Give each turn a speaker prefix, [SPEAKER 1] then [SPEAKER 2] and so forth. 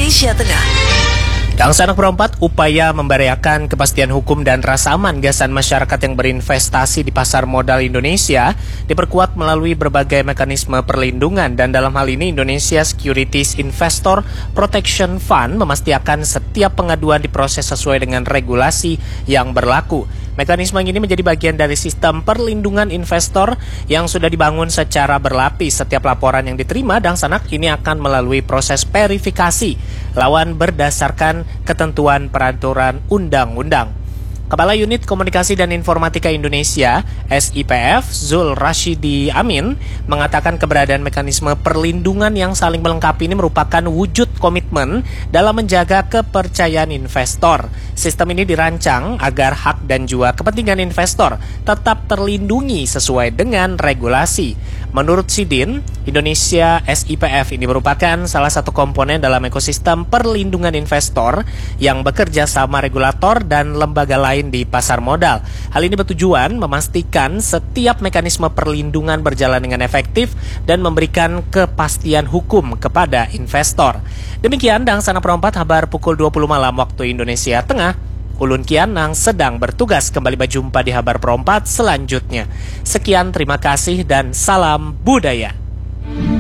[SPEAKER 1] Indonesia Tengah.
[SPEAKER 2] Yang Sanak Perempat, upaya memberdayakan kepastian hukum dan rasa aman gasan masyarakat yang berinvestasi di pasar modal Indonesia diperkuat melalui berbagai mekanisme perlindungan, dan dalam hal ini Indonesia Securities Investor Protection Fund memastikan setiap pengaduan diproses sesuai dengan regulasi yang berlaku. Mekanisme ini menjadi bagian dari sistem perlindungan investor yang sudah dibangun secara berlapis. Setiap laporan yang diterima dan Sanak ini akan melalui proses verifikasi lawan berdasarkan ketentuan peraturan undang-undang. Kepala Unit Komunikasi dan Informatika Indonesia (SIPF) Zul Rashidi Amin mengatakan keberadaan mekanisme perlindungan yang saling melengkapi ini merupakan wujud komitmen dalam menjaga kepercayaan investor. Sistem ini dirancang agar hak dan juga kepentingan investor tetap terlindungi sesuai dengan regulasi. Menurut Sidin, Indonesia SIPF ini merupakan salah satu komponen dalam ekosistem perlindungan investor yang bekerja sama regulator dan lembaga lain di pasar modal. Hal ini bertujuan memastikan setiap mekanisme perlindungan berjalan dengan efektif dan memberikan kepastian hukum kepada investor. Demikian Dang Sanak Perempat, kabar pukul 20 malam waktu Indonesia Tengah. Ulun Kianang sedang bertugas, kembali berjumpa di kabar perempat selanjutnya. Sekian, terima kasih dan salam budaya.